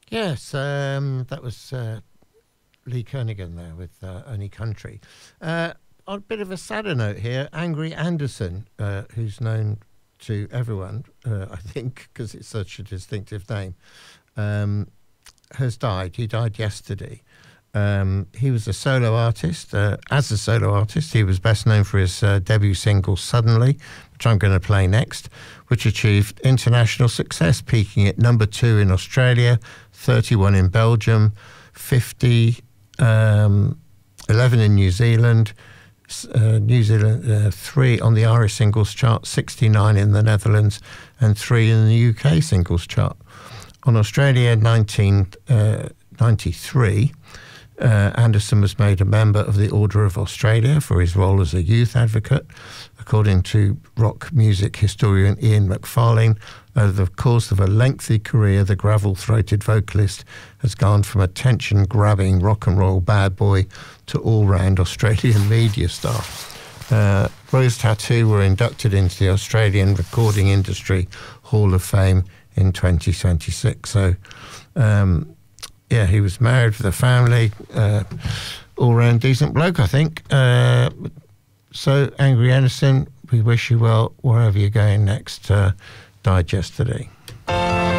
Yes, that was Lee Kernaghan there with Only Country. On a bit of a sadder note here, Angry Anderson, who's known to everyone, I think, because it's such a distinctive name, has died. He died yesterday. He was a solo artist. As a solo artist, he was best known for his debut single Suddenly, which I'm going to play next, which achieved international success, peaking at number 2 in Australia, 31 in Belgium, 50, 11 in New Zealand, 3 on the Irish singles chart, 69 in the Netherlands, and 3 in the UK singles chart. On Australia, 1993, Anderson was made a member of the Order of Australia for his role as a youth advocate. According to rock music historian Ian McFarlane, over the course of a lengthy career, the gravel-throated vocalist has gone from attention-grabbing rock and roll bad boy to all-round Australian media star. Rose Tattoo were inducted into the Australian Recording Industry Hall of Fame in 2026. So, yeah, he was married with a family, all-round decent bloke, I think. So, Angry Anderson, we wish you well wherever you're going next. Died yesterday.